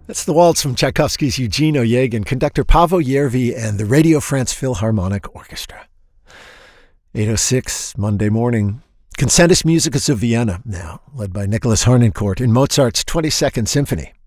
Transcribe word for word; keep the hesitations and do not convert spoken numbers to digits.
That's the waltz from Tchaikovsky's Eugene Onegin, conductor Paavo Järvi, and the Radio France Philharmonic Orchestra. eight oh six, Monday morning. Concertus Musicus of Vienna, now, led by Nicholas Harnoncourt in Mozart's twenty-second Symphony.